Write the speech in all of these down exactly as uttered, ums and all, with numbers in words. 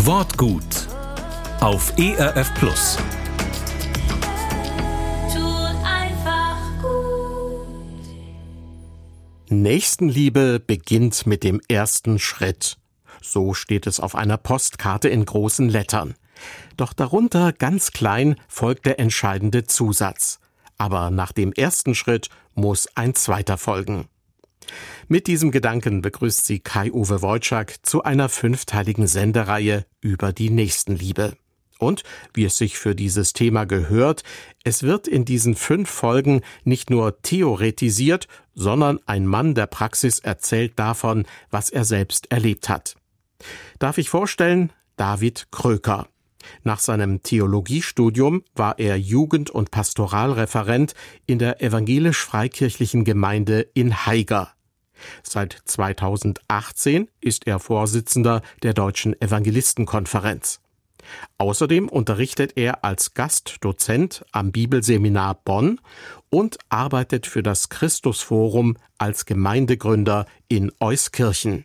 Wortgut auf E R F Plus. Tut einfach gut. Nächstenliebe beginnt mit dem ersten Schritt. So steht es auf einer Postkarte in großen Lettern. Doch darunter, ganz klein, folgt der entscheidende Zusatz. Aber nach dem ersten Schritt muss ein zweiter folgen. Mit diesem Gedanken begrüßt sie Kai-Uwe Wojczak zu einer fünfteiligen Sendereihe über die Nächstenliebe. Und, wie es sich für dieses Thema gehört, es wird in diesen fünf Folgen nicht nur theoretisiert, sondern ein Mann der Praxis erzählt davon, was er selbst erlebt hat. Darf ich vorstellen? David Kröker. Nach seinem Theologiestudium war er Jugend- und Pastoralreferent in der evangelisch-freikirchlichen Gemeinde in Haiger. Seit zweitausendachtzehn ist er Vorsitzender der Deutschen Evangelistenkonferenz. Außerdem unterrichtet er als Gastdozent am Bibelseminar Bonn und arbeitet für das Christusforum als Gemeindegründer in Euskirchen.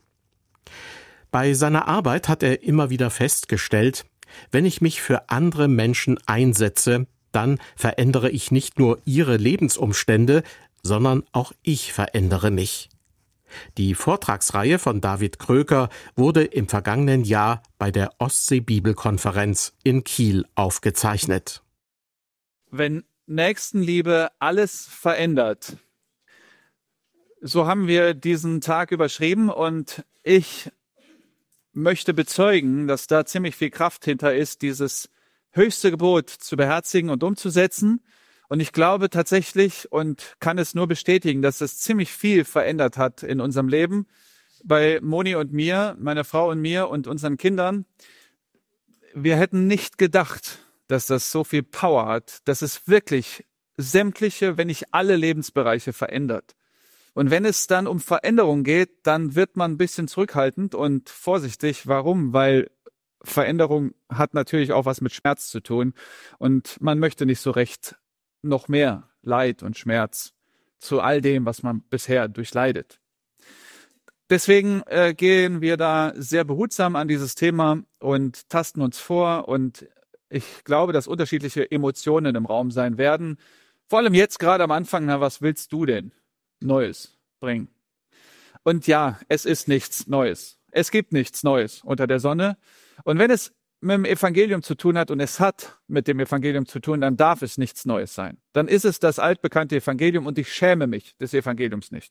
Bei seiner Arbeit hat er immer wieder festgestellt, wenn ich mich für andere Menschen einsetze, dann verändere ich nicht nur ihre Lebensumstände, sondern auch ich verändere mich. Die Vortragsreihe von David Kröker wurde im vergangenen Jahr bei der Ostsee-Bibelkonferenz in Kiel aufgezeichnet. Wenn Nächstenliebe alles verändert, so haben wir diesen Tag überschrieben und ich möchte bezeugen, dass da ziemlich viel Kraft hinter ist, dieses höchste Gebot zu beherzigen und umzusetzen. Und ich glaube tatsächlich und kann es nur bestätigen, dass es ziemlich viel verändert hat in unserem Leben. Bei Moni und mir, meiner Frau und mir und unseren Kindern. Wir hätten nicht gedacht, dass das so viel Power hat, dass es wirklich sämtliche, wenn nicht alle Lebensbereiche verändert. Und wenn es dann um Veränderung geht, dann wird man ein bisschen zurückhaltend und vorsichtig. Warum? Weil Veränderung hat natürlich auch was mit Schmerz zu tun. Und man möchte nicht so recht noch mehr Leid und Schmerz zu all dem, was man bisher durchleidet. Deswegen äh, gehen wir da sehr behutsam an dieses Thema und tasten uns vor. Und ich glaube, dass unterschiedliche Emotionen im Raum sein werden. Vor allem jetzt gerade am Anfang, na, was willst du denn Neues bringen? Und ja, es ist nichts Neues. Es gibt nichts Neues unter der Sonne. Und wenn es mit dem Evangelium zu tun hat und es hat mit dem Evangelium zu tun, dann darf es nichts Neues sein. Dann ist es das altbekannte Evangelium und ich schäme mich des Evangeliums nicht.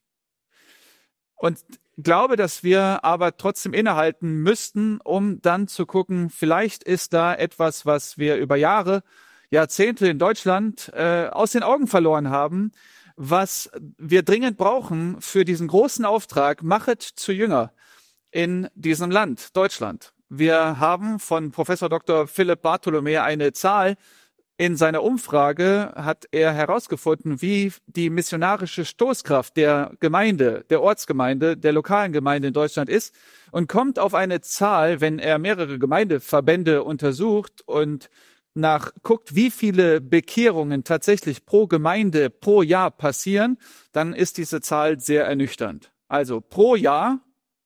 Und glaube, dass wir aber trotzdem innehalten müssten, um dann zu gucken, vielleicht ist da etwas, was wir über Jahre, Jahrzehnte in Deutschland äh, aus den Augen verloren haben, was wir dringend brauchen für diesen großen Auftrag, machet zu Jünger in diesem Land, Deutschland. Wir haben von Professor Doktor Philipp Bartholomäe eine Zahl. In seiner Umfrage hat er herausgefunden, wie die missionarische Stoßkraft der Gemeinde, der Ortsgemeinde, der lokalen Gemeinde in Deutschland ist und kommt auf eine Zahl, wenn er mehrere Gemeindeverbände untersucht und nachguckt, wie viele Bekehrungen tatsächlich pro Gemeinde pro Jahr passieren, dann ist diese Zahl sehr ernüchternd. Also pro Jahr,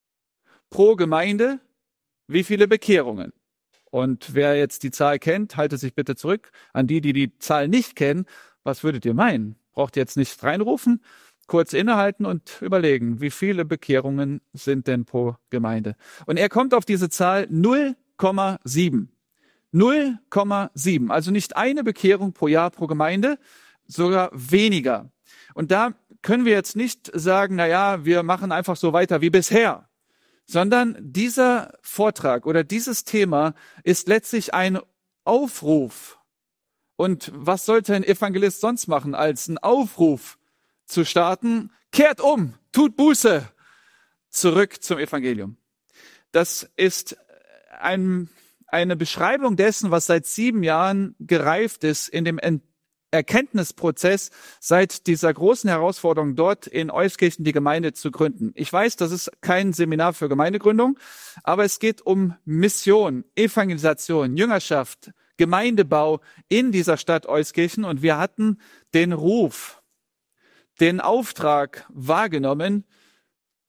pro Gemeinde, wie viele Bekehrungen? Und wer jetzt die Zahl kennt, halte sich bitte zurück. An die, die die Zahl nicht kennen, was würdet ihr meinen? Braucht ihr jetzt nicht reinrufen, kurz innehalten und überlegen, wie viele Bekehrungen sind denn pro Gemeinde? Und er kommt auf diese Zahl null Komma sieben. null Komma sieben. Also nicht eine Bekehrung pro Jahr pro Gemeinde, sogar weniger. Und da können wir jetzt nicht sagen, na ja, wir machen einfach so weiter wie bisher. Sondern dieser Vortrag oder dieses Thema ist letztlich ein Aufruf. Und was sollte ein Evangelist sonst machen, als einen Aufruf zu starten? Kehrt um, tut Buße, zurück zum Evangelium. Das ist ein, eine Beschreibung dessen, was seit sieben Jahren gereift ist in dem Erkenntnisprozess seit dieser großen Herausforderung dort in Euskirchen die Gemeinde zu gründen. Ich weiß, das ist kein Seminar für Gemeindegründung, aber es geht um Mission, Evangelisation, Jüngerschaft, Gemeindebau in dieser Stadt Euskirchen und wir hatten den Ruf, den Auftrag wahrgenommen,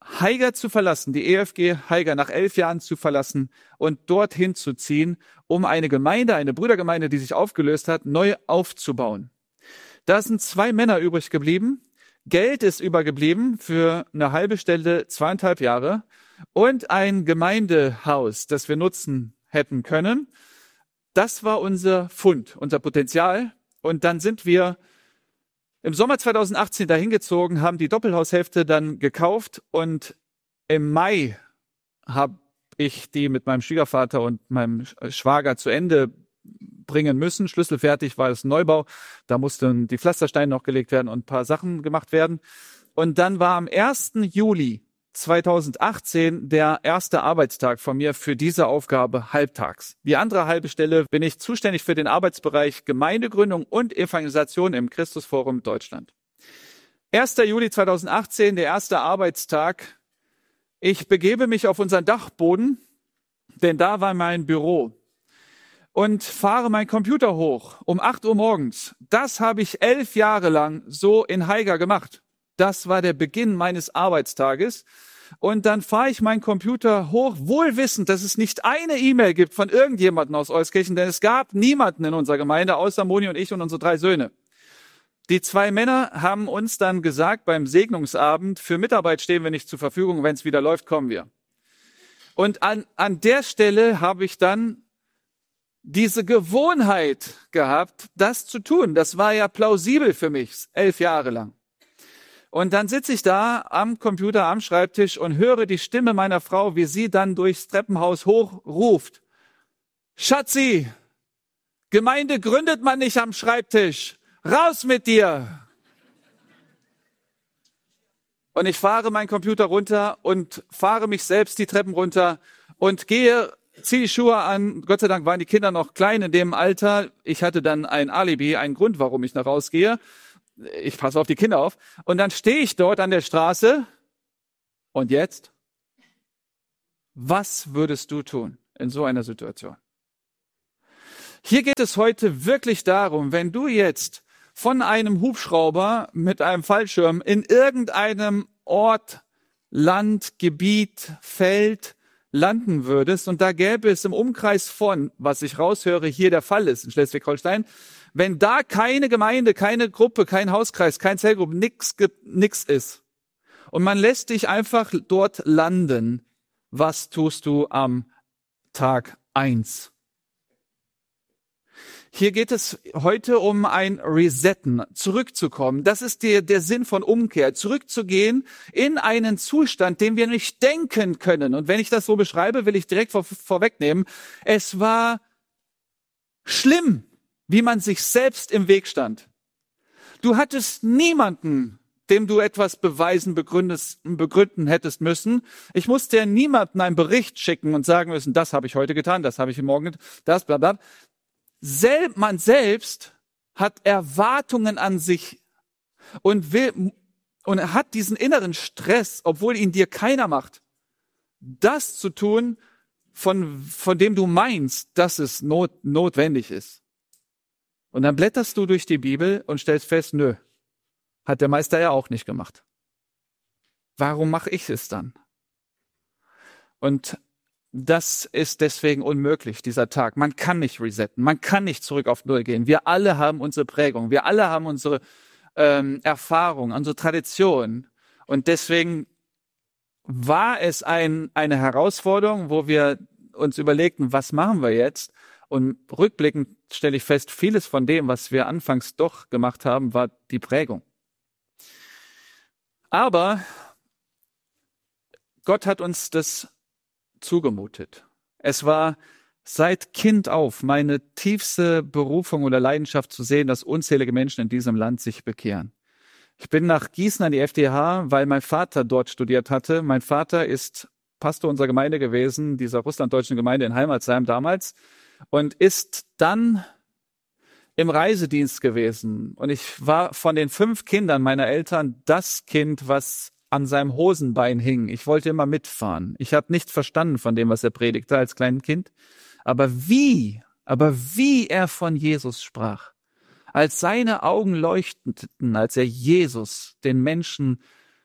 Haiger zu verlassen, die E F G Haiger nach elf Jahren zu verlassen und dorthin zu ziehen, um eine Gemeinde, eine Brüdergemeinde, die sich aufgelöst hat, neu aufzubauen. Da sind zwei Männer übrig geblieben. Geld ist übergeblieben für eine halbe Stelle, zweieinhalb Jahre und ein Gemeindehaus, das wir nutzen hätten können. Das war unser Fund, unser Potenzial. Und dann sind wir im Sommer zweitausendachtzehn dahin gezogen, haben die Doppelhaushälfte dann gekauft und im Mai habe ich die mit meinem Schwiegervater und meinem Schwager zu Ende bringen müssen. Schlüsselfertig war das Neubau. Da mussten die Pflastersteine noch gelegt werden und ein paar Sachen gemacht werden. Und dann war am ersten Juli zweitausendachtzehn der erste Arbeitstag von mir für diese Aufgabe halbtags. Die andere halbe Stelle bin ich zuständig für den Arbeitsbereich Gemeindegründung und Evangelisation im Christusforum Deutschland. erster Juli zweitausendachtzehn, der erste Arbeitstag. Ich begebe mich auf unseren Dachboden, denn da war mein Büro und fahre meinen Computer hoch um acht Uhr morgens. Das habe ich elf Jahre lang so in Haiger gemacht. Das war der Beginn meines Arbeitstages. Und dann fahre ich meinen Computer hoch, wohl wissend, dass es nicht eine E-Mail gibt von irgendjemandem aus Euskirchen, denn es gab niemanden in unserer Gemeinde, außer Moni und ich und unsere drei Söhne. Die zwei Männer haben uns dann gesagt, beim Segnungsabend, für Mitarbeit stehen wir nicht zur Verfügung, wenn es wieder läuft, kommen wir. Und an, an der Stelle habe ich dann diese Gewohnheit gehabt, das zu tun. Das war ja plausibel für mich, elf Jahre lang. Und dann sitze ich da am Computer, am Schreibtisch und höre die Stimme meiner Frau, wie sie dann durchs Treppenhaus hochruft. Schatzi, Gemeinde gründet man nicht am Schreibtisch. Raus mit dir! Und ich fahre meinen Computer runter und fahre mich selbst die Treppen runter und gehe, ziehe die Schuhe an. Gott sei Dank waren die Kinder noch klein in dem Alter. Ich hatte dann ein Alibi, einen Grund, warum ich nach rausgehe. Ich passe auf die Kinder auf. Und dann stehe ich dort an der Straße. Und jetzt? Was würdest du tun in so einer Situation? Hier geht es heute wirklich darum, wenn du jetzt von einem Hubschrauber mit einem Fallschirm in irgendeinem Ort, Land, Gebiet, Feld landen würdest und da gäbe es im Umkreis von, was ich raushöre, hier der Fall ist in Schleswig-Holstein, wenn da keine Gemeinde, keine Gruppe, kein Hauskreis, kein Zellgruppe, nix, nix ist und man lässt dich einfach dort landen, was tust du am Tag eins? Hier geht es heute um ein Resetten, zurückzukommen. Das ist der, der Sinn von Umkehr, zurückzugehen in einen Zustand, den wir nicht denken können. Und wenn ich das so beschreibe, will ich direkt vor, vorwegnehmen, es war schlimm, wie man sich selbst im Weg stand. Du hattest niemanden, dem du etwas beweisen, begründen hättest müssen. Ich musste ja niemandem einen Bericht schicken und sagen müssen, das habe ich heute getan, das habe ich morgen getan, das, bla bla. Sel- man selbst hat Erwartungen an sich und will und hat diesen inneren Stress, obwohl ihn dir keiner macht, das zu tun, von, von dem du meinst, dass es not, notwendig ist. Und dann blätterst du durch die Bibel und stellst fest, nö, hat der Meister ja auch nicht gemacht. Warum mache ich es dann? Und das ist deswegen unmöglich, dieser Tag. Man kann nicht resetten, man kann nicht zurück auf Null gehen. Wir alle haben unsere Prägung, wir alle haben unsere ähm, Erfahrung, unsere Tradition. Und deswegen war es ein, eine Herausforderung, wo wir uns überlegten, was machen wir jetzt? Und rückblickend stelle ich fest, vieles von dem, was wir anfangs doch gemacht haben, war die Prägung. Aber Gott hat uns das zugemutet. Es war seit Kind auf meine tiefste Berufung oder Leidenschaft zu sehen, dass unzählige Menschen in diesem Land sich bekehren. Ich bin nach Gießen an die F D H, weil mein Vater dort studiert hatte. Mein Vater ist Pastor unserer Gemeinde gewesen, dieser russlanddeutschen Gemeinde in Heimatsheim damals, und ist dann im Reisedienst gewesen. Und ich war von den fünf Kindern meiner Eltern das Kind, was an seinem Hosenbein hing. Ich wollte immer mitfahren. Ich habe nichts verstanden von dem, was er predigte als kleines Kind. Aber wie, aber wie er von Jesus sprach, als seine Augen leuchteten, als er Jesus, den Menschen,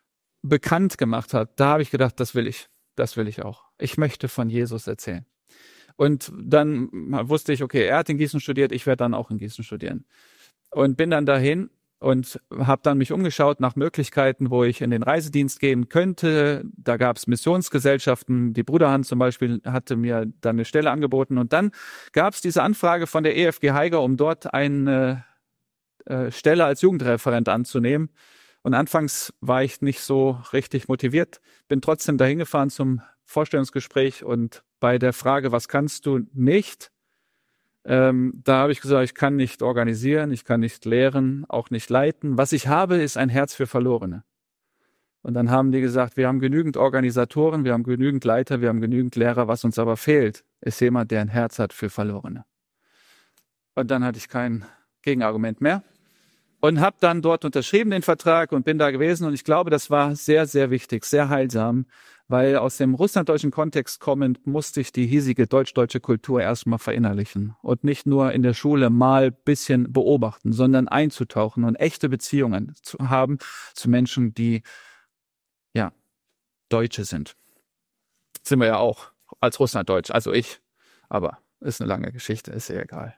bekannt gemacht hat, da habe ich gedacht, das will ich, das will ich auch. Ich möchte von Jesus erzählen. Und dann wusste ich, okay, er hat in Gießen studiert, ich werde dann auch in Gießen studieren. Und bin dann dahin und habe dann mich umgeschaut nach Möglichkeiten, wo ich in den Reisedienst gehen könnte. Da gab es Missionsgesellschaften. Die Bruderhand zum Beispiel hatte mir dann eine Stelle angeboten. Und dann gab es diese Anfrage von der E F G Haiger, um dort eine äh, Stelle als Jugendreferent anzunehmen. Und anfangs war ich nicht so richtig motiviert, bin trotzdem dahin gefahren zum Vorstellungsgespräch und bei der Frage, was kannst du nicht, ähm, da habe ich gesagt, ich kann nicht organisieren, ich kann nicht lehren, auch nicht leiten. Was ich habe, ist ein Herz für Verlorene. Und dann haben die gesagt, wir haben genügend Organisatoren, wir haben genügend Leiter, wir haben genügend Lehrer, was uns aber fehlt, ist jemand, der ein Herz hat für Verlorene. Und dann hatte ich kein Gegenargument mehr. Und habe dann dort unterschrieben den Vertrag und bin da gewesen. Und ich glaube, das war sehr, sehr wichtig, sehr heilsam, weil aus dem russlanddeutschen Kontext kommend musste ich die hiesige deutsch-deutsche Kultur erstmal verinnerlichen und nicht nur in der Schule mal ein bisschen beobachten, sondern einzutauchen und echte Beziehungen zu haben zu Menschen, die ja Deutsche sind. Sind wir ja auch als Russlanddeutsch, also ich. Aber ist eine lange Geschichte, ist sehr egal.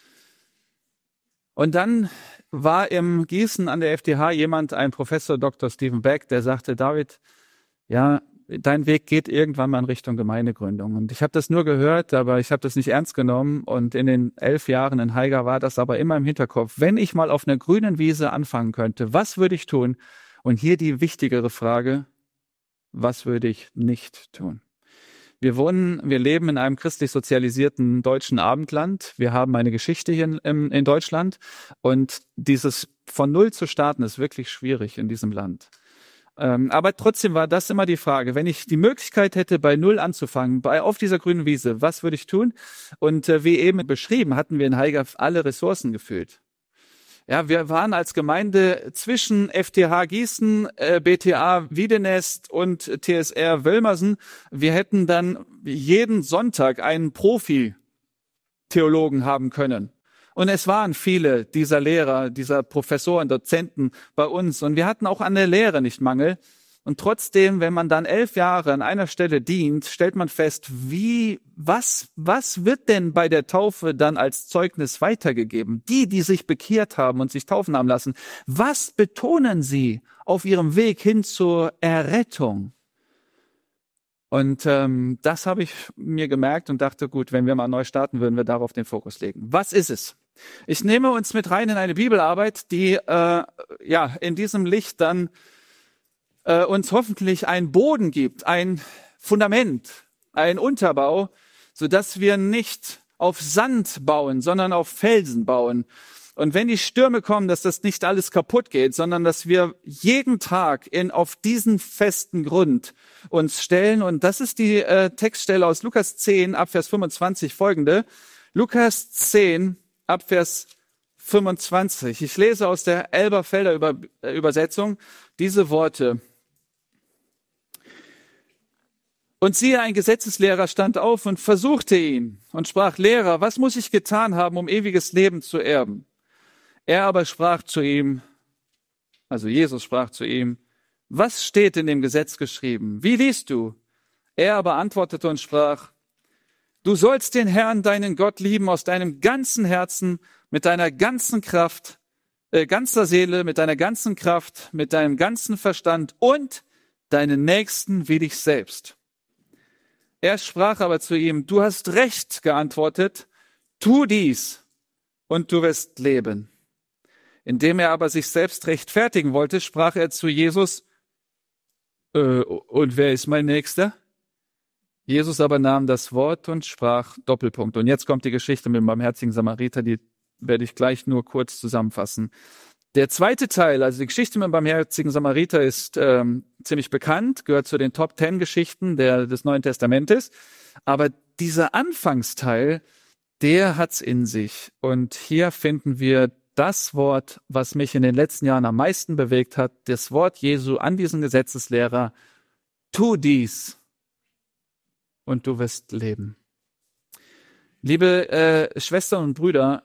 Und dann war im Gießen an der F T H jemand, ein Professor Doktor Stephen Beck, der sagte, David, ja, dein Weg geht irgendwann mal in Richtung Gemeindegründung. Und ich habe das nur gehört, aber ich habe das nicht ernst genommen. Und in den elf Jahren in Haiger war das aber immer im Hinterkopf. Wenn ich mal auf einer grünen Wiese anfangen könnte, was würde ich tun? Und hier die wichtigere Frage, was würde ich nicht tun? Wir wohnen, wir leben in einem christlich sozialisierten deutschen Abendland. Wir haben eine Geschichte hier in, in Deutschland. Und dieses von Null zu starten ist wirklich schwierig in diesem Land. Ähm, aber trotzdem war das immer die Frage, wenn ich die Möglichkeit hätte, bei Null anzufangen, bei, auf dieser grünen Wiese, was würde ich tun? Und äh, wie eben beschrieben, hatten wir in Haiger alle Ressourcen gefüllt. Ja, wir waren als Gemeinde zwischen F T H Gießen, äh, B T A Wiedenest und T S R Wölmersen. Wir hätten dann jeden Sonntag einen Profi-Theologen haben können. Und es waren viele dieser Lehrer, dieser Professoren, Dozenten bei uns. Und wir hatten auch an der Lehre nicht Mangel. Und trotzdem, wenn man dann elf Jahre an einer Stelle dient, stellt man fest, wie, was, was wird denn bei der Taufe dann als Zeugnis weitergegeben? Die, die sich bekehrt haben und sich taufen haben lassen, was betonen sie auf ihrem Weg hin zur Errettung? Und ähm, das habe ich mir gemerkt und dachte, gut, wenn wir mal neu starten, würden wir darauf den Fokus legen. Was ist es? Ich nehme uns mit rein in eine Bibelarbeit, die äh, ja in diesem Licht dann äh, uns hoffentlich einen Boden gibt, ein Fundament, ein Unterbau, sodass wir nicht auf Sand bauen, sondern auf Felsen bauen. Und wenn die Stürme kommen, dass das nicht alles kaputt geht, sondern dass wir jeden Tag in, auf diesen festen Grund uns stellen. Und das ist die äh, Textstelle aus Lukas zehn, Abvers fünfundzwanzig, folgende. Lukas zehn, Abvers fünfundzwanzig. Ich lese aus der Elberfelder Über, äh, Übersetzung diese Worte. Und siehe, ein Gesetzeslehrer stand auf und versuchte ihn und sprach, Lehrer, was muss ich getan haben, um ewiges Leben zu erben? Er aber sprach zu ihm, also Jesus sprach zu ihm, was steht in dem Gesetz geschrieben? Wie liest du? Er aber antwortete und sprach, du sollst den Herrn, deinen Gott, lieben aus deinem ganzen Herzen, mit deiner ganzen Kraft, äh, ganzer Seele, mit deiner ganzen Kraft, mit deinem ganzen Verstand und deinen Nächsten wie dich selbst. Er sprach aber zu ihm, du hast recht geantwortet, tu dies und du wirst leben. Indem er aber sich selbst rechtfertigen wollte, sprach er zu Jesus, äh, und wer ist mein Nächster? Jesus aber nahm das Wort und sprach, Doppelpunkt. Und jetzt kommt die Geschichte mit dem barmherzigen Samariter, die werde ich gleich nur kurz zusammenfassen. Der zweite Teil, also die Geschichte mit dem barmherzigen Samariter, ist ähm, ziemlich bekannt, gehört zu den Top Ten Geschichten der, des Neuen Testamentes. Aber dieser Anfangsteil, der hat's in sich. Und hier finden wir das Wort, was mich in den letzten Jahren am meisten bewegt hat, das Wort Jesu an diesen Gesetzeslehrer, tu dies und du wirst leben. Liebe äh, Schwestern und Brüder,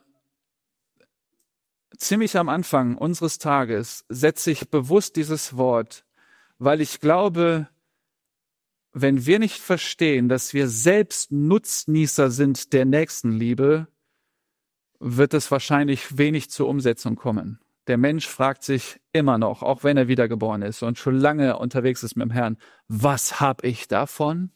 ziemlich am Anfang unseres Tages setze ich bewusst dieses Wort weil ich glaube, wenn wir nicht verstehen, dass wir selbst Nutznießer sind der Nächstenliebe, wird es wahrscheinlich wenig zur Umsetzung kommen. Der Mensch fragt sich immer noch, auch wenn er wiedergeboren ist und schon lange unterwegs ist mit dem Herrn, was habe ich davon?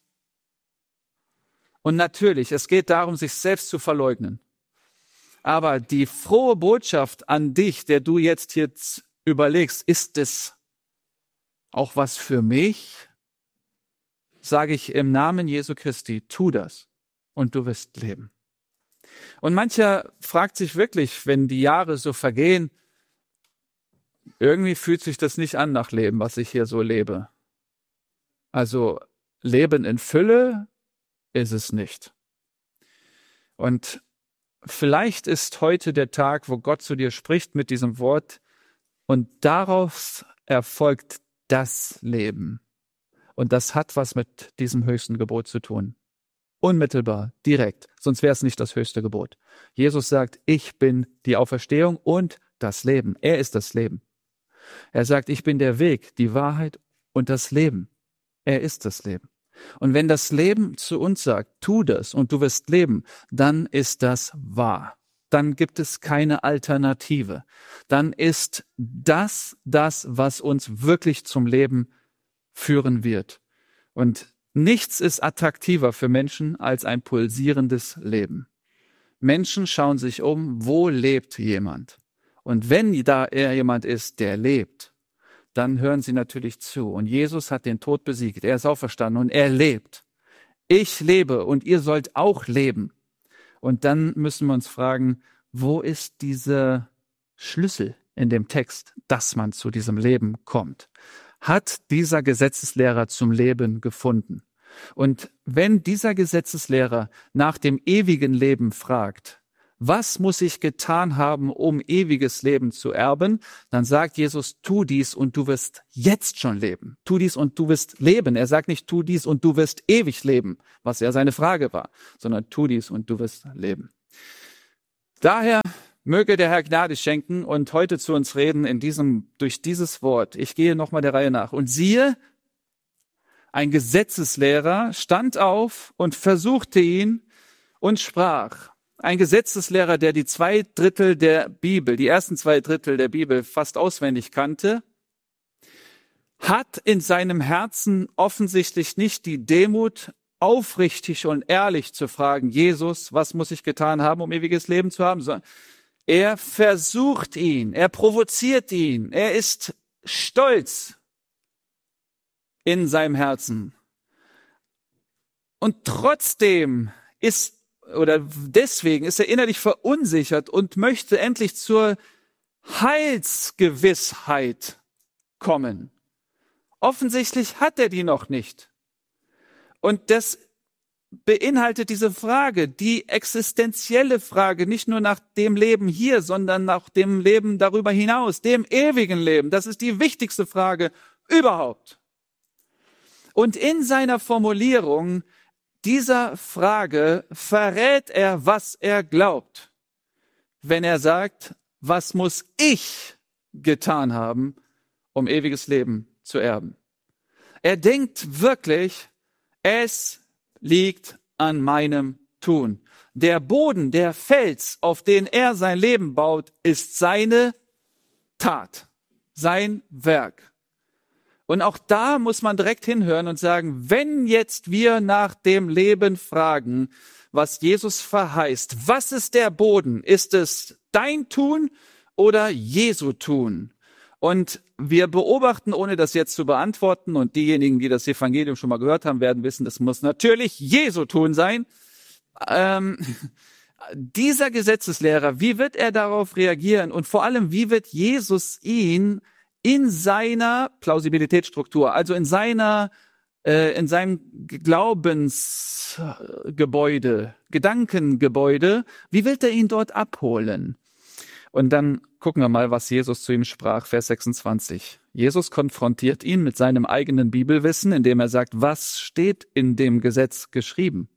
Und natürlich, es geht darum, sich selbst zu verleugnen. Aber die frohe Botschaft an dich, der du jetzt hier überlegst, ist es auch was für mich? Sage ich im Namen Jesu Christi, tu das und du wirst leben. Und mancher fragt sich wirklich, wenn die Jahre so vergehen, irgendwie fühlt sich das nicht an nach Leben, was ich hier so lebe. Also Leben in Fülle ist es nicht. Und vielleicht ist heute der Tag, wo Gott zu dir spricht mit diesem Wort und daraus erfolgt das Leben. Und das hat was mit diesem höchsten Gebot zu tun. Unmittelbar, direkt, sonst wäre es nicht das höchste Gebot. Jesus sagt, ich bin die Auferstehung und das Leben. Er ist das Leben. Er sagt, ich bin der Weg, die Wahrheit und das Leben. Er ist das Leben. Und wenn das Leben zu uns sagt, tu das und du wirst leben, dann ist das wahr. Dann gibt es keine Alternative. Dann ist das das, was uns wirklich zum Leben führen wird. Und nichts ist attraktiver für Menschen als ein pulsierendes Leben. Menschen schauen sich um, wo lebt jemand? Und wenn da er jemand ist, der lebt, dann hören sie natürlich zu. Und Jesus hat den Tod besiegt. Er ist auferstanden und er lebt. Ich lebe und ihr sollt auch leben. Und dann müssen wir uns fragen, wo ist dieser Schlüssel in dem Text, dass man zu diesem Leben kommt? Hat dieser Gesetzeslehrer zum Leben gefunden? Und wenn dieser Gesetzeslehrer nach dem ewigen Leben fragt, was muss ich getan haben, um ewiges Leben zu erben? Dann sagt Jesus, tu dies und du wirst jetzt schon leben. Tu dies und du wirst leben. Er sagt nicht, tu dies und du wirst ewig leben, was ja seine Frage war, sondern tu dies und du wirst leben. Daher möge der Herr Gnade schenken und heute zu uns reden in diesem, durch dieses Wort. Ich gehe nochmal der Reihe nach. Und siehe, ein Gesetzeslehrer stand auf und versuchte ihn und sprach. Ein Gesetzeslehrer, der die zwei Drittel der Bibel, die ersten zwei Drittel der Bibel fast auswendig kannte, hat in seinem Herzen offensichtlich nicht die Demut, aufrichtig und ehrlich zu fragen, Jesus, was muss ich getan haben, um ewiges Leben zu haben, sondern er versucht ihn, er provoziert ihn, er ist stolz in seinem Herzen. Und trotzdem ist oder deswegen ist er innerlich verunsichert und möchte endlich zur Heilsgewissheit kommen. Offensichtlich hat er die noch nicht. Und das beinhaltet diese Frage, die existenzielle Frage, nicht nur nach dem Leben hier, sondern nach dem Leben darüber hinaus, dem ewigen Leben. Das ist die wichtigste Frage überhaupt. Und in seiner Formulierung dieser Frage verrät er, was er glaubt, wenn er sagt, was muss ich getan haben, um ewiges Leben zu erben. Er denkt wirklich, es liegt an meinem Tun. Der Boden, der Fels, auf den er sein Leben baut, ist seine Tat, sein Werk. Und auch da muss man direkt hinhören und sagen, wenn jetzt wir nach dem Leben fragen, was Jesus verheißt, was ist der Boden? Ist es dein Tun oder Jesu Tun? Und wir beobachten, ohne das jetzt zu beantworten, und diejenigen, die das Evangelium schon mal gehört haben, werden wissen, das muss natürlich Jesu Tun sein. Ähm, dieser Gesetzeslehrer, wie wird er darauf reagieren? Und vor allem, wie wird Jesus ihn in seiner Plausibilitätsstruktur, also in seiner, äh, in seinem Glaubensgebäude, Gedankengebäude, wie wird er ihn dort abholen? Und dann gucken wir mal, was Jesus zu ihm sprach, Vers sechsundzwanzig. Jesus konfrontiert ihn mit seinem eigenen Bibelwissen, indem er sagt, was steht in dem Gesetz geschrieben?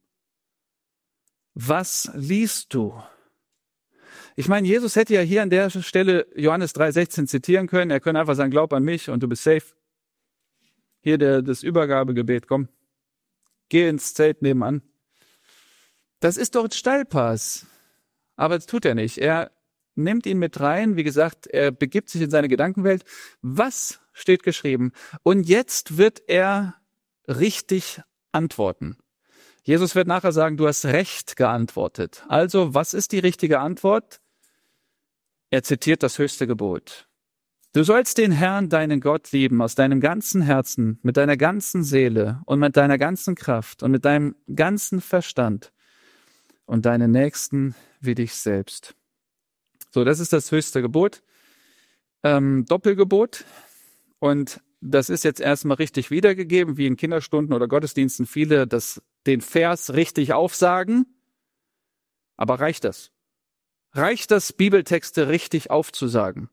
Was liest du? Ich meine, Jesus hätte ja hier an der Stelle Johannes drei sechzehn zitieren können. Er könnte einfach sagen, glaub an mich und du bist safe. hier der, das Übergabegebet, komm, geh ins Zelt nebenan. Das ist doch ein Steilpass. Aber das tut er nicht. Er nimmt ihn mit rein. Wie gesagt, er begibt sich in seine Gedankenwelt. Was steht geschrieben? Und jetzt wird er richtig antworten. Jesus wird nachher sagen, du hast recht geantwortet. Also, was ist die richtige Antwort? Er zitiert das höchste Gebot. Du sollst den Herrn, deinen Gott, lieben aus deinem ganzen Herzen, mit deiner ganzen Seele und mit deiner ganzen Kraft und mit deinem ganzen Verstand und deinen Nächsten wie dich selbst. So, das ist das höchste Gebot, ähm, Doppelgebot. Und das ist jetzt erstmal richtig wiedergegeben, wie in Kinderstunden oder Gottesdiensten viele das, den Vers richtig aufsagen. Aber reicht das? Reicht das, Bibeltexte richtig aufzusagen?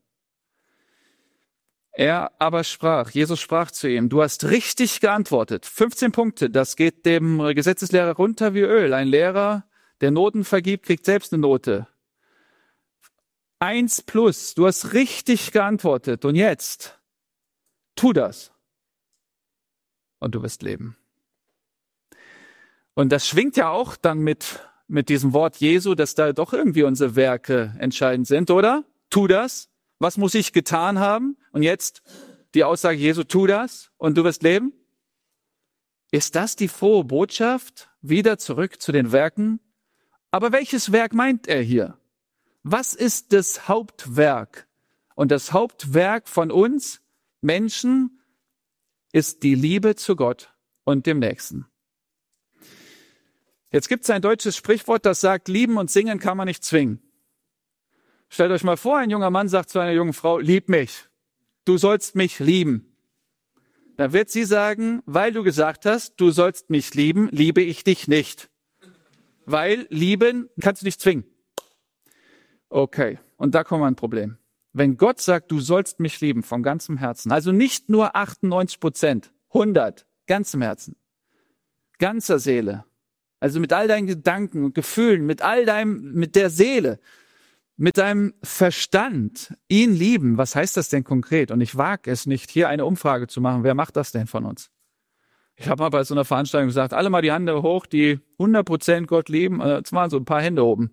Er aber sprach, Jesus sprach zu ihm, du hast richtig geantwortet. fünfzehn Punkte, das geht dem Gesetzeslehrer runter wie Öl. Ein Lehrer, der Noten vergibt, kriegt selbst eine Note. Eins plus, du hast richtig geantwortet. Und jetzt, tu das. Und du wirst leben. Und das schwingt ja auch dann mit, mit diesem Wort Jesu, dass da doch irgendwie unsere Werke entscheidend sind, oder? Tu das. Was muss ich getan haben? Und jetzt die Aussage Jesu, tu das und du wirst leben? Ist das die frohe Botschaft? Wieder zurück zu den Werken? Aber welches Werk meint er hier? Was ist das Hauptwerk? Und das Hauptwerk von uns Menschen ist die Liebe zu Gott und dem Nächsten. Jetzt gibt es ein deutsches Sprichwort, das sagt, lieben und singen kann man nicht zwingen. Stellt euch mal vor, ein junger Mann sagt zu einer jungen Frau, lieb mich, du sollst mich lieben. Dann wird sie sagen, weil du gesagt hast, du sollst mich lieben, liebe ich dich nicht. Weil lieben kannst du nicht zwingen. Okay, und da kommt ein Problem. Wenn Gott sagt, du sollst mich lieben von ganzem Herzen, also nicht nur achtundneunzig Prozent, hundert, ganzem Herzen, ganzer Seele, also mit all deinen Gedanken und Gefühlen, mit all deinem, mit der Seele, mit deinem Verstand ihn lieben. Was heißt das denn konkret? Und ich wage es nicht, hier eine Umfrage zu machen. Wer macht das denn von uns? Ich habe mal bei so einer Veranstaltung gesagt, alle mal die Hände hoch, die hundert Prozent Gott lieben. Jetzt waren so ein paar Hände oben.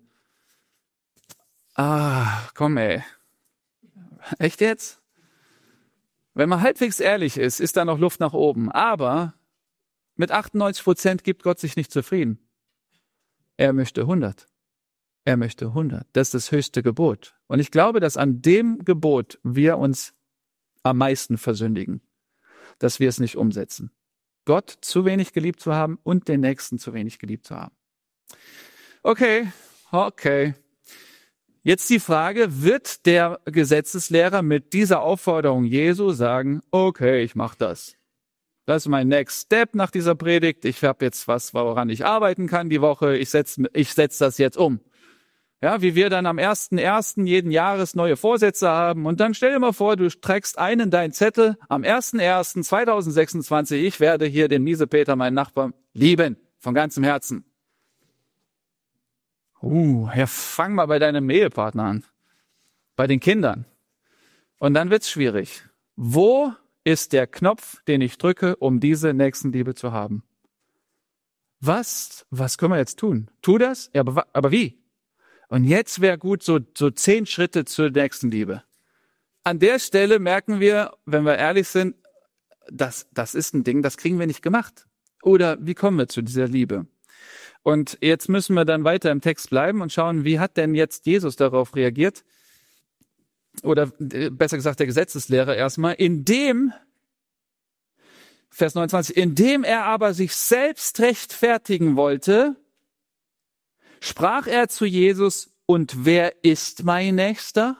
Ah, komm ey. Echt jetzt? Wenn man halbwegs ehrlich ist, ist da noch Luft nach oben. Aber mit achtundneunzig Prozent gibt Gott sich nicht zufrieden. Er möchte hundert. Er möchte hundert. Das ist das höchste Gebot. Und ich glaube, dass an dem Gebot wir uns am meisten versündigen, dass wir es nicht umsetzen. Gott zu wenig geliebt zu haben und den Nächsten zu wenig geliebt zu haben. Okay, okay. Jetzt die Frage, wird der Gesetzeslehrer mit dieser Aufforderung Jesu sagen, okay, ich mache das. Das ist mein Next Step nach dieser Predigt. Ich habe jetzt was, woran ich arbeiten kann die Woche. Ich setze ich setz das jetzt um. Ja, wie wir dann am ersten ersten jeden Jahres neue Vorsätze haben. Und dann stell dir mal vor, du trägst einen in deinen Zettel. Am ersten ersten zweitausendsechsundzwanzig, ich werde hier den Miesepeter, meinen Nachbarn, lieben. Von ganzem Herzen. Uh, ja, fang mal bei deinem Ehepartner an. Bei den Kindern. Und dann wird's schwierig. Wo ist der Knopf, den ich drücke, um diese Nächstenliebe zu haben? Was, was können wir jetzt tun? Tu das? Ja, aber, aber wie? Und jetzt wäre gut, so, so zehn Schritte zur Nächstenliebe. An der Stelle merken wir, wenn wir ehrlich sind, das, das ist ein Ding, das kriegen wir nicht gemacht. Oder wie kommen wir zu dieser Liebe? Und jetzt müssen wir dann weiter im Text bleiben und schauen, wie hat denn jetzt Jesus darauf reagiert? Oder besser gesagt der Gesetzeslehrer erstmal, indem, Vers neunundzwanzig, indem er aber sich selbst rechtfertigen wollte, sprach er zu Jesus, und wer ist mein Nächster?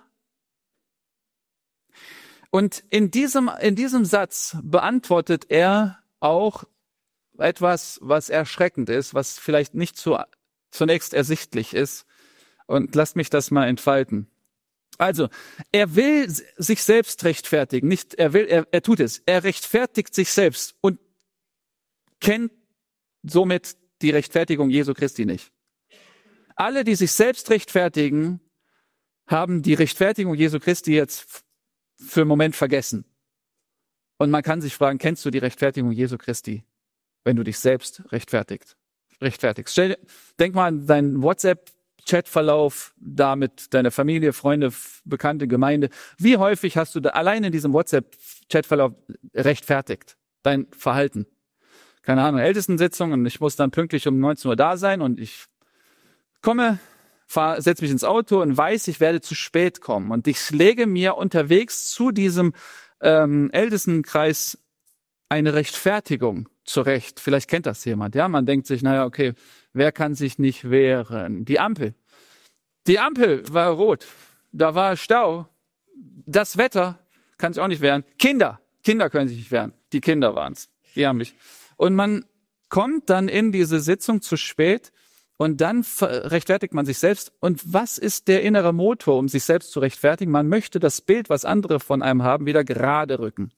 Und in diesem, in diesem Satz beantwortet er auch etwas, was erschreckend ist, was vielleicht nicht zu, zunächst ersichtlich ist. Und lasst mich das mal entfalten. Also, er will sich selbst rechtfertigen, nicht, er will, er, er tut es. Er rechtfertigt sich selbst und kennt somit die Rechtfertigung Jesu Christi nicht. Alle, die sich selbst rechtfertigen, haben die Rechtfertigung Jesu Christi jetzt für einen Moment vergessen. Und man kann sich fragen, kennst du die Rechtfertigung Jesu Christi, wenn du dich selbst rechtfertigst? rechtfertigst? Stell, denk mal an deinen WhatsApp-Chat-Verlauf da mit deiner Familie, Freunde, Bekannte, Gemeinde. Wie häufig hast du da allein in diesem WhatsApp-Chat-Verlauf rechtfertigt? Dein Verhalten. Keine Ahnung, Ältestensitzung und ich muss dann pünktlich um neunzehn Uhr da sein und ich komme, fahr, setze mich ins Auto und weiß, ich werde zu spät kommen. Und ich lege mir unterwegs zu diesem ähm, Ältestenkreis eine Rechtfertigung zurecht. Vielleicht kennt das jemand. Ja, man denkt sich, naja, okay, wer kann sich nicht wehren? Die Ampel. Die Ampel war rot. Da war Stau. Das Wetter kann sich auch nicht wehren. Kinder. Kinder können sich nicht wehren. Die Kinder waren's. Die haben mich. Und man kommt dann in diese Sitzung zu spät und dann rechtfertigt man sich selbst. Und was ist der innere Motor, um sich selbst zu rechtfertigen? Man möchte das Bild, was andere von einem haben, wieder gerade rücken.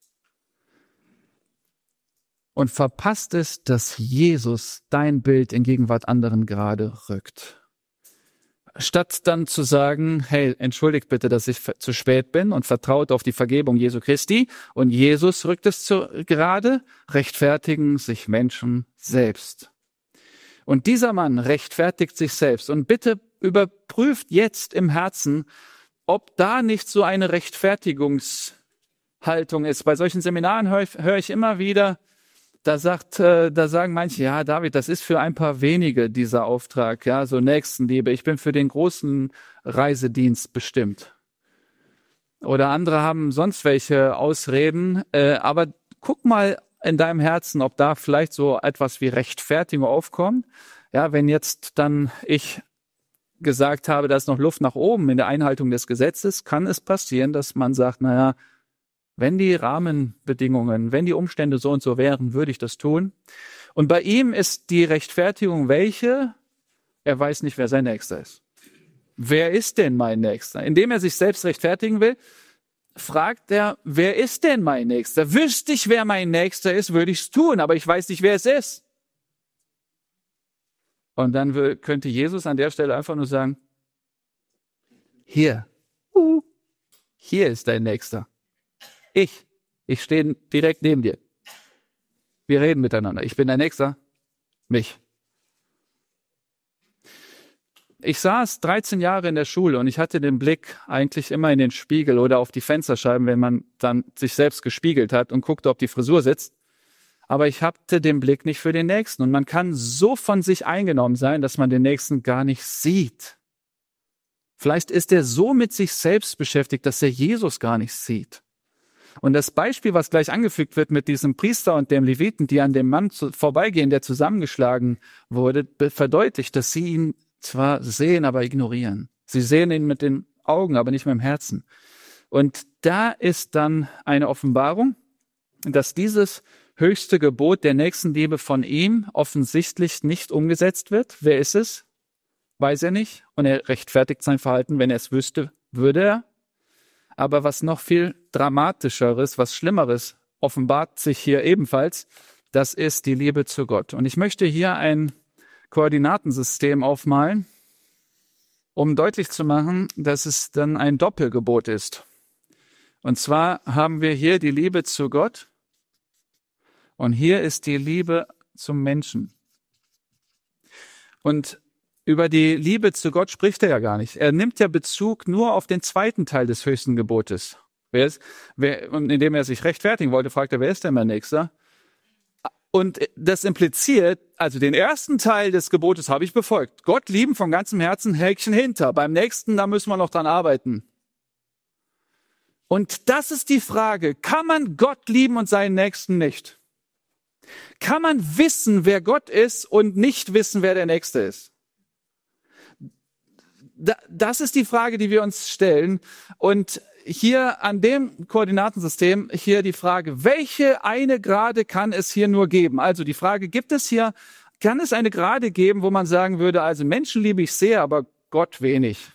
Und verpasst es, dass Jesus dein Bild in Gegenwart anderen gerade rückt. Statt dann zu sagen, hey, entschuldigt bitte, dass ich zu spät bin und vertraut auf die Vergebung Jesu Christi und Jesus rückt es zu, gerade, rechtfertigen sich Menschen selbst. Und dieser Mann rechtfertigt sich selbst. Und bitte überprüft jetzt im Herzen, ob da nicht so eine Rechtfertigungshaltung ist. Bei solchen Seminaren höre ich, höre ich immer wieder, Da sagt, äh, da sagen manche, ja, David, das ist für ein paar wenige dieser Auftrag, ja, so Nächstenliebe. Ich bin für den großen Reisedienst bestimmt. Oder andere haben sonst welche Ausreden. Äh, aber guck mal in deinem Herzen, ob da vielleicht so etwas wie Rechtfertigung aufkommt. Ja, wenn jetzt dann ich gesagt habe, da ist noch Luft nach oben in der Einhaltung des Gesetzes, kann es passieren, dass man sagt, naja, wenn die Rahmenbedingungen, wenn die Umstände so und so wären, würde ich das tun. Und bei ihm ist die Rechtfertigung welche? Er weiß nicht, wer sein Nächster ist. Wer ist denn mein Nächster? Indem er sich selbst rechtfertigen will, fragt er, wer ist denn mein Nächster? Wüsste ich, wer mein Nächster ist, würde ich es tun, aber ich weiß nicht, wer es ist. Und dann könnte Jesus an der Stelle einfach nur sagen, hier, hier ist dein Nächster. Ich, ich stehe direkt neben dir. Wir reden miteinander. Ich bin dein Nächster. Mich. Ich saß dreizehn Jahre in der Schule und ich hatte den Blick eigentlich immer in den Spiegel oder auf die Fensterscheiben, wenn man dann sich selbst gespiegelt hat und guckte, ob die Frisur sitzt. Aber ich hatte den Blick nicht für den Nächsten. Und man kann so von sich eingenommen sein, dass man den Nächsten gar nicht sieht. Vielleicht ist er so mit sich selbst beschäftigt, dass er Jesus gar nicht sieht. Und das Beispiel, was gleich angefügt wird mit diesem Priester und dem Leviten, die an dem Mann zu, vorbeigehen, der zusammengeschlagen wurde, verdeutlicht, dass sie ihn zwar sehen, aber ignorieren. Sie sehen ihn mit den Augen, aber nicht mit dem Herzen. Und da ist dann eine Offenbarung, dass dieses höchste Gebot der Nächstenliebe von ihm offensichtlich nicht umgesetzt wird. Wer ist es? Weiß er nicht. Und er rechtfertigt sein Verhalten. Wenn er es wüsste, würde er. Aber was noch viel Dramatischeres, was Schlimmeres offenbart sich hier ebenfalls, das ist die Liebe zu Gott. Und ich möchte hier ein Koordinatensystem aufmalen, um deutlich zu machen, dass es dann ein Doppelgebot ist. Und zwar haben wir hier die Liebe zu Gott und hier ist die Liebe zum Menschen. Und über die Liebe zu Gott spricht er ja gar nicht. Er nimmt ja Bezug nur auf den zweiten Teil des höchsten Gebotes. Wer ist, wer, und indem er sich rechtfertigen wollte, fragt er, wer ist denn mein Nächster? Und das impliziert, also den ersten Teil des Gebotes habe ich befolgt. Gott lieben von ganzem Herzen, Häkchen hinter. Beim nächsten, da müssen wir noch dran arbeiten. Und das ist die Frage, kann man Gott lieben und seinen Nächsten nicht? Kann man wissen, wer Gott ist und nicht wissen, wer der Nächste ist? Das ist die Frage, die wir uns stellen. Und hier an dem Koordinatensystem hier die Frage, welche eine Gerade kann es hier nur geben? Also die Frage, gibt es hier, kann es eine Gerade geben, wo man sagen würde, also Menschen liebe ich sehr, aber Gott wenig?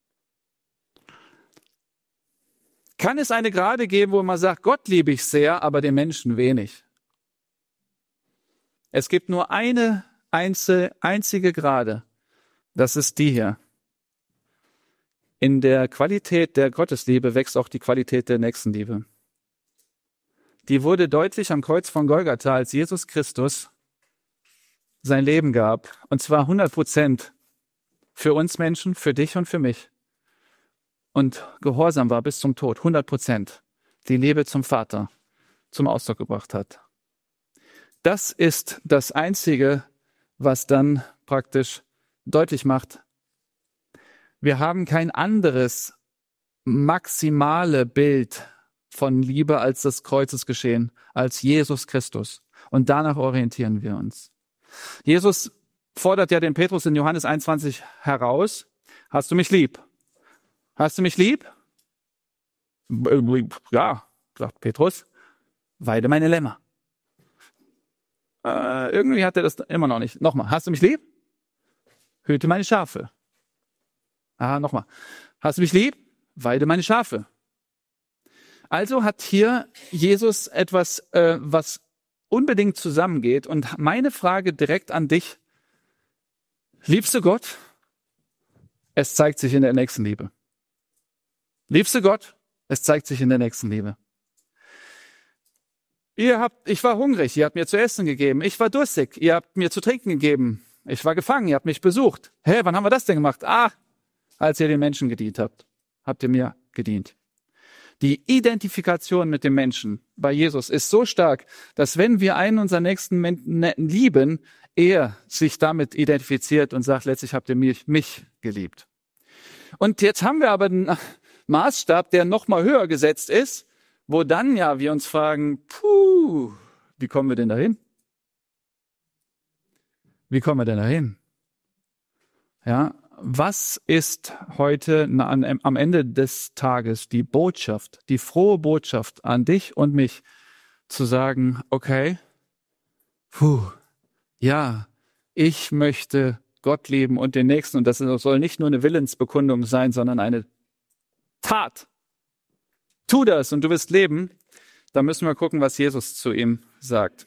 Kann es eine Gerade geben, wo man sagt, Gott liebe ich sehr, aber den Menschen wenig? Es gibt nur eine einzige Gerade. Das ist die hier. In der Qualität der Gottesliebe wächst auch die Qualität der Nächstenliebe. die wurde deutlich am Kreuz von Golgatha, als Jesus Christus sein Leben gab. Und zwar hundert Prozent für uns Menschen, für dich und für mich. Und gehorsam war bis zum Tod, hundert Prozent. Die Liebe zum Vater zum Ausdruck gebracht hat. Das ist das Einzige, was dann praktisch deutlich macht, wir haben kein anderes maximale Bild von Liebe als das Kreuzesgeschehen, als Jesus Christus. Und danach orientieren wir uns. Jesus fordert ja den Petrus in Johannes einundzwanzig heraus. Hast du mich lieb? Hast du mich lieb? Ja, sagt Petrus. Weide meine Lämmer. Äh, irgendwie hat er das immer noch nicht. Nochmal, hast du mich lieb? Hüte meine Schafe. Ah, nochmal. Hast du mich lieb? Weide meine Schafe. Also hat hier Jesus etwas, äh, was unbedingt zusammengeht. Und meine Frage direkt an dich: Liebst du Gott? Es zeigt sich in der Nächstenliebe. Liebst du Gott? Es zeigt sich in der Nächstenliebe. Ihr habt, ich war hungrig, ihr habt mir zu essen gegeben. Ich war durstig, ihr habt mir zu trinken gegeben. Ich war gefangen, ihr habt mich besucht. Hä, wann haben wir das denn gemacht? Ah, als ihr den Menschen gedient habt, habt ihr mir gedient. Die Identifikation mit dem Menschen bei Jesus ist so stark, dass wenn wir einen unserer nächsten Men- lieben, er sich damit identifiziert und sagt, letztlich habt ihr mich, mich geliebt. Und jetzt haben wir aber einen Maßstab, der noch mal höher gesetzt ist, wo dann ja wir uns fragen, puh, wie kommen wir denn dahin? Wie kommen wir denn dahin? Ja, was ist heute na, an, am Ende des Tages die Botschaft, die frohe Botschaft an dich und mich, zu sagen, okay, puh, ja, ich möchte Gott lieben und den Nächsten, und das soll nicht nur eine Willensbekundung sein, sondern eine Tat. Tu das und du wirst leben. Da müssen wir gucken, was Jesus zu ihm sagt.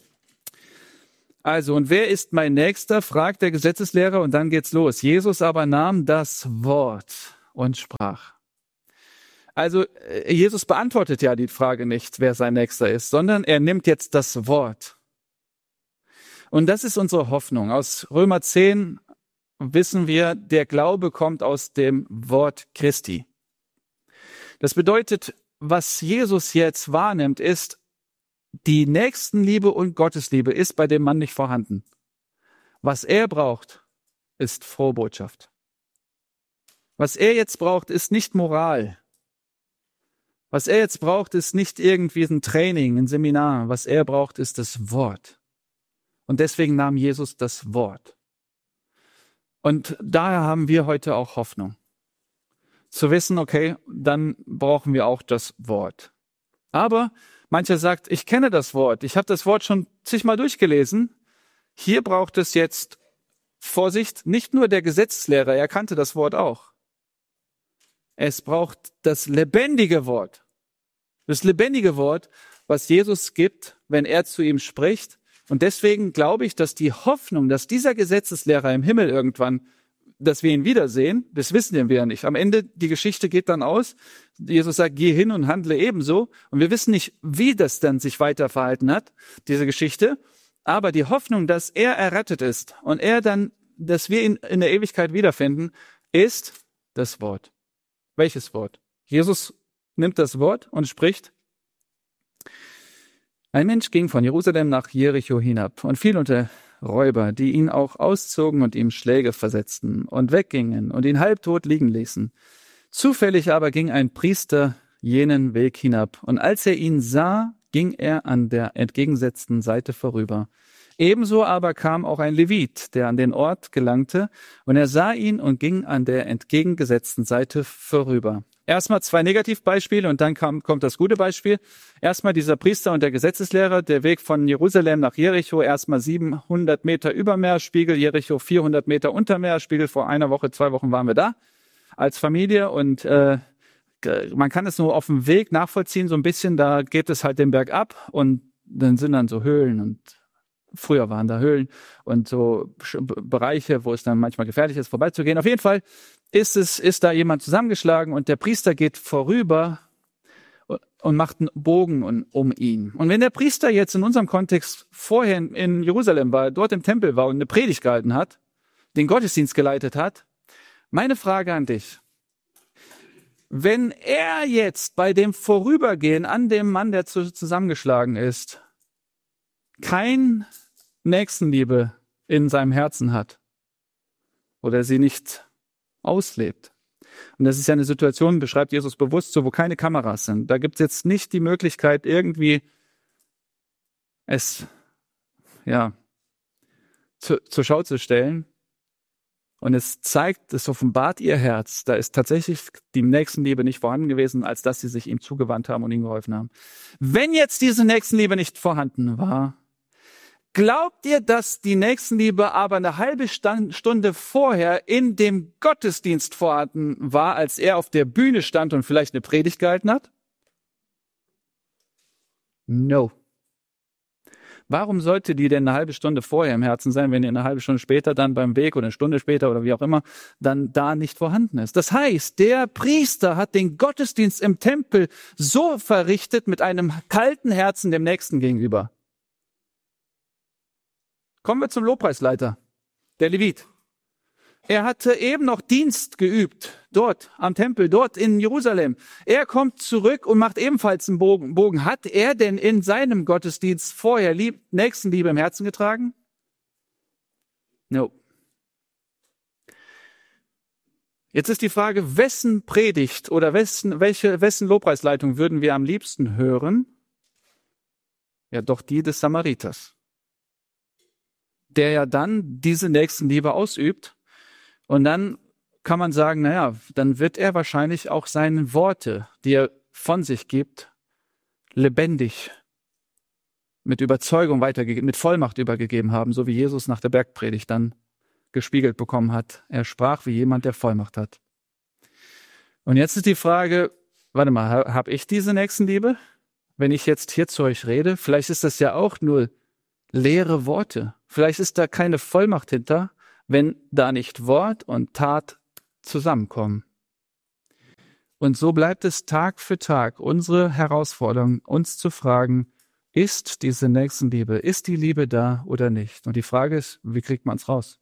Also, und wer ist mein Nächster? Fragt der Gesetzeslehrer, und dann geht's los. Jesus aber nahm das Wort und sprach. Also, Jesus beantwortet ja die Frage nicht, wer sein Nächster ist, sondern er nimmt jetzt das Wort. Und das ist unsere Hoffnung. Aus Römer zehn wissen wir, der Glaube kommt aus dem Wort Christi. Das bedeutet, was Jesus jetzt wahrnimmt, ist, die Nächstenliebe und Gottesliebe ist bei dem Mann nicht vorhanden. Was er braucht, ist frohe Botschaft. Was er jetzt braucht, ist nicht Moral. Was er jetzt braucht, ist nicht irgendwie ein Training, ein Seminar. Was er braucht, ist das Wort. Und deswegen nahm Jesus das Wort. Und daher haben wir heute auch Hoffnung. Zu wissen, okay, dann brauchen wir auch das Wort. Aber mancher sagt, ich kenne das Wort, ich habe das Wort schon zigmal durchgelesen. Hier braucht es jetzt Vorsicht, nicht nur der Gesetzeslehrer, er kannte das Wort auch. Es braucht das lebendige Wort. Das lebendige Wort, was Jesus gibt, wenn er zu ihm spricht. Und deswegen glaube ich, dass die Hoffnung, dass dieser Gesetzeslehrer im Himmel irgendwann, dass wir ihn wiedersehen, das wissen wir ja nicht. Am Ende, die Geschichte geht dann aus. Jesus sagt, geh hin und handle ebenso. Und wir wissen nicht, wie das dann sich weiter verhalten hat, diese Geschichte. Aber die Hoffnung, dass er errettet ist und er dann, dass wir ihn in der Ewigkeit wiederfinden, ist das Wort. Welches Wort? Jesus nimmt das Wort und spricht. Ein Mensch ging von Jerusalem nach Jericho hinab und fiel unter Räuber, die ihn auch auszogen und ihm Schläge versetzten und weggingen und ihn halbtot liegen ließen. Zufällig aber ging ein Priester jenen Weg hinab, und als er ihn sah, ging er an der entgegengesetzten Seite vorüber. Ebenso aber kam auch ein Levit, der an den Ort gelangte, und er sah ihn und ging an der entgegengesetzten Seite vorüber. Erstmal zwei Negativbeispiele und dann kam, kommt das gute Beispiel. Erstmal dieser Priester und der Gesetzeslehrer, der Weg von Jerusalem nach Jericho, erstmal siebenhundert Meter über Meeresspiegel, Jericho vierhundert Meter unter Meeresspiegel. Vor einer Woche, zwei Wochen waren wir da als Familie, und äh, man kann es nur auf dem Weg nachvollziehen, so ein bisschen, da geht es halt den Berg ab und dann sind dann so Höhlen, und früher waren da Höhlen und so Bereiche, wo es dann manchmal gefährlich ist, vorbeizugehen. Auf jeden Fall ist es, ist da jemand zusammengeschlagen und der Priester geht vorüber und macht einen Bogen um ihn. Und wenn der Priester jetzt in unserem Kontext vorher in Jerusalem war, dort im Tempel war und eine Predigt gehalten hat, den Gottesdienst geleitet hat, meine Frage an dich: Wenn er jetzt bei dem Vorübergehen an dem Mann, der zusammengeschlagen ist, kein Nächstenliebe in seinem Herzen hat oder sie nicht auslebt. Und das ist ja eine Situation, beschreibt Jesus bewusst so, wo keine Kameras sind. Da gibt es jetzt nicht die Möglichkeit, irgendwie es ja zu, zur Schau zu stellen. Und es zeigt, es offenbart ihr Herz. Da ist tatsächlich die Nächstenliebe nicht vorhanden gewesen, als dass sie sich ihm zugewandt haben und ihm geholfen haben. Wenn jetzt diese Nächstenliebe nicht vorhanden war, glaubt ihr, dass die Nächstenliebe aber eine halbe Stunde vorher in dem Gottesdienst vorhanden war, als er auf der Bühne stand und vielleicht eine Predigt gehalten hat? No. Warum sollte die denn eine halbe Stunde vorher im Herzen sein, wenn die eine halbe Stunde später dann beim Weg oder eine Stunde später oder wie auch immer dann da nicht vorhanden ist? Das heißt, der Priester hat den Gottesdienst im Tempel so verrichtet mit einem kalten Herzen dem Nächsten gegenüber. Kommen wir zum Lobpreisleiter, der Levit. Er hatte eben noch Dienst geübt, dort am Tempel, dort in Jerusalem. Er kommt zurück und macht ebenfalls einen Bogen. Bogen. Hat er denn in seinem Gottesdienst vorher Lieb- Nächstenliebe im Herzen getragen? No. Jetzt ist die Frage, wessen Predigt oder wessen, welche, wessen Lobpreisleitung würden wir am liebsten hören? Ja, doch die des Samariters, der ja dann diese Nächstenliebe ausübt. Und dann kann man sagen, naja, dann wird er wahrscheinlich auch seine Worte, die er von sich gibt, lebendig, mit Überzeugung weitergegeben, mit Vollmacht übergegeben haben, so wie Jesus nach der Bergpredigt dann gespiegelt bekommen hat. Er sprach wie jemand, der Vollmacht hat. Und jetzt ist die Frage, warte mal, habe ich diese Nächstenliebe? Wenn ich jetzt hier zu euch rede, vielleicht ist das ja auch nur leere Worte. Vielleicht ist da keine Vollmacht hinter, wenn da nicht Wort und Tat zusammenkommen. Und so bleibt es Tag für Tag unsere Herausforderung, uns zu fragen, ist diese Nächstenliebe, ist die Liebe da oder nicht? Und die Frage ist, wie kriegt man es raus?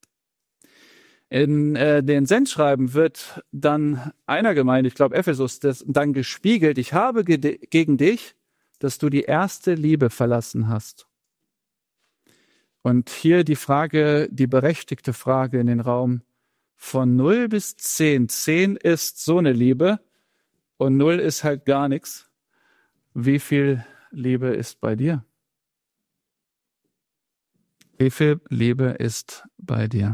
In äh, den Sendschreiben wird dann einer Gemeinde, ich glaube Ephesus, das dann gespiegelt, ich habe ge- gegen dich, dass du die erste Liebe verlassen hast. Und hier die Frage, die berechtigte Frage in den Raum von null bis zehn. zehn ist so eine Liebe und null ist halt gar nichts. Wie viel Liebe ist bei dir? Wie viel Liebe ist bei dir?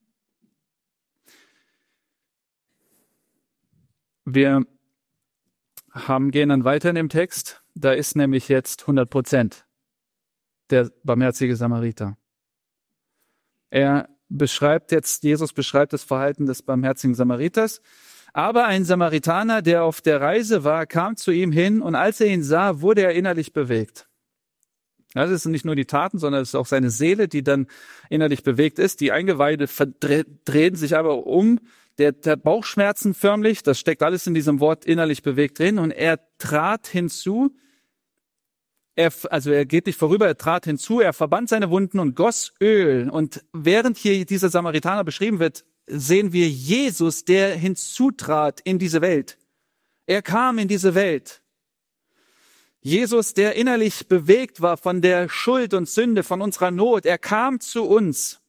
Wir haben, gehen dann weiter in dem Text. Da ist nämlich jetzt hundert Prozent. Der barmherzige Samariter. Er beschreibt jetzt, Jesus beschreibt das Verhalten des barmherzigen Samariters. Aber ein Samaritaner, der auf der Reise war, kam zu ihm hin und als er ihn sah, wurde er innerlich bewegt. Das ist nicht nur die Taten, sondern es ist auch seine Seele, die dann innerlich bewegt ist. Die Eingeweide drehen sich aber um. Der, der Bauchschmerzen förmlich, das steckt alles in diesem Wort innerlich bewegt drin. Und er trat hinzu. Er, also er geht nicht vorüber, er trat hinzu, er verband seine Wunden und goss Öl. Und während hier dieser Samaritaner beschrieben wird, sehen wir Jesus, der hinzutrat in diese Welt. Er kam in diese Welt. Jesus, der innerlich bewegt war von der Schuld und Sünde, von unserer Not, er kam zu uns.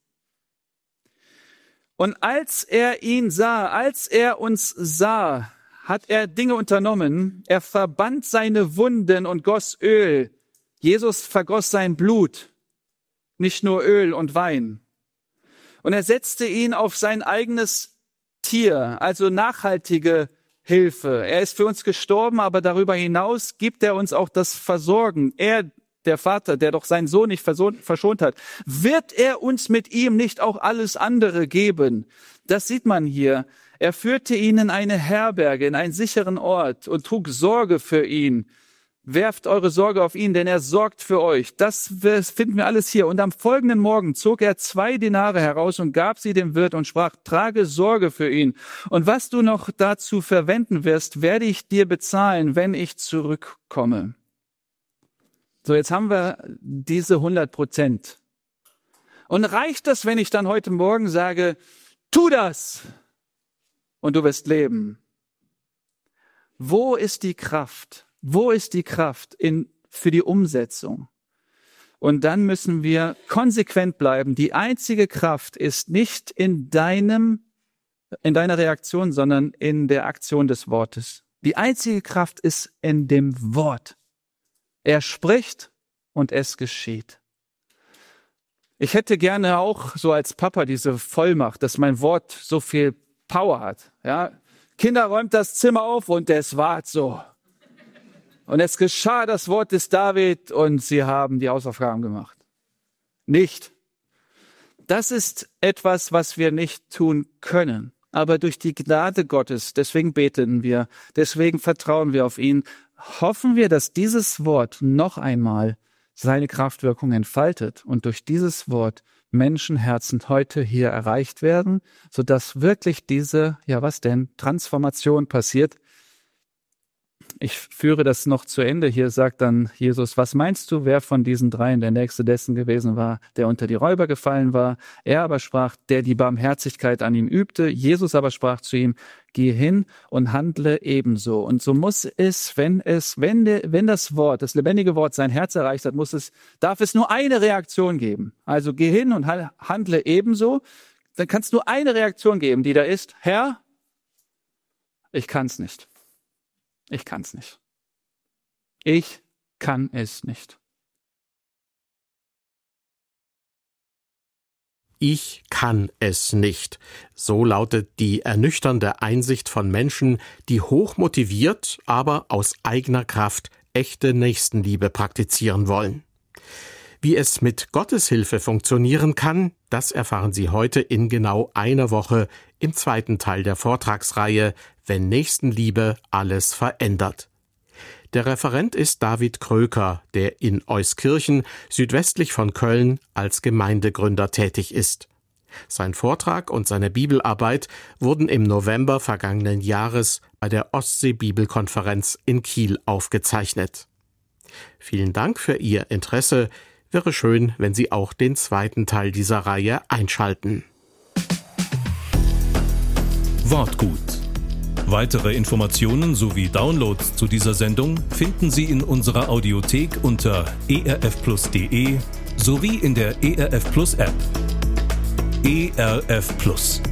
Und als er ihn sah, als er uns sah, hat er Dinge unternommen. Er verband seine Wunden und goss Öl. Jesus vergoss sein Blut, nicht nur Öl und Wein. Und er setzte ihn auf sein eigenes Tier, also nachhaltige Hilfe. Er ist für uns gestorben, aber darüber hinaus gibt er uns auch das Versorgen. Er, der Vater, der doch seinen Sohn nicht verschont hat, wird er uns mit ihm nicht auch alles andere geben? Das sieht man hier. Er führte ihn in eine Herberge, in einen sicheren Ort und trug Sorge für ihn. Werft eure Sorge auf ihn, denn er sorgt für euch. Das finden wir alles hier. Und am folgenden Morgen zog er zwei Denare heraus und gab sie dem Wirt und sprach, trage Sorge für ihn. Und was du noch dazu verwenden wirst, werde ich dir bezahlen, wenn ich zurückkomme. So, jetzt haben wir diese hundert Prozent. Und reicht das, wenn ich dann heute Morgen sage, tu das und du wirst leben? Wo ist die Kraft? Wo ist die Kraft in, für die Umsetzung? Und dann müssen wir konsequent bleiben. Die einzige Kraft ist nicht in deinem, in deiner Reaktion, sondern in der Aktion des Wortes. Die einzige Kraft ist in dem Wort. Er spricht und es geschieht. Ich hätte gerne auch so als Papa diese Vollmacht, dass mein Wort so viel Power hat. Ja? Kinder, räumt das Zimmer auf und es ward so. Und es geschah das Wort des David und sie haben die Hausaufgaben gemacht. Nicht. Das ist etwas, was wir nicht tun können. Aber durch die Gnade Gottes, deswegen beten wir, deswegen vertrauen wir auf ihn, hoffen wir, dass dieses Wort noch einmal seine Kraftwirkung entfaltet und durch dieses Wort Menschenherzen heute hier erreicht werden, sodass wirklich diese, ja was denn, Transformation passiert. Ich führe das noch zu Ende. Hier sagt dann Jesus, was meinst du, wer von diesen dreien der Nächste dessen gewesen war, der unter die Räuber gefallen war? Er aber sprach, der die Barmherzigkeit an ihm übte. Jesus aber sprach zu ihm, geh hin und handle ebenso. Und so muss es, wenn es, wenn, de, wenn das Wort, das lebendige Wort sein Herz erreicht hat, muss es, darf es nur eine Reaktion geben. Also geh hin und handle ebenso. Dann kann es nur eine Reaktion geben, die da ist, Herr, ich kann es nicht. Ich kann es nicht. Ich kann es nicht. Ich kann es nicht. So lautet die ernüchternde Einsicht von Menschen, die hochmotiviert, aber aus eigener Kraft echte Nächstenliebe praktizieren wollen. Wie es mit Gottes Hilfe funktionieren kann, das erfahren Sie heute in genau einer Woche im zweiten Teil der Vortragsreihe Wenn Nächstenliebe alles verändert. Der Referent ist David Kröker, der in Euskirchen, südwestlich von Köln, als Gemeindegründer tätig ist. Sein Vortrag und seine Bibelarbeit wurden im November vergangenen Jahres bei der Ostsee-Bibelkonferenz in Kiel aufgezeichnet. Vielen Dank für Ihr Interesse. Wäre schön, wenn Sie auch den zweiten Teil dieser Reihe einschalten. Wortgut. Weitere Informationen sowie Downloads zu dieser Sendung finden Sie in unserer Audiothek unter e r f plus punkt de sowie in der E R F Plus App. E R F Plus.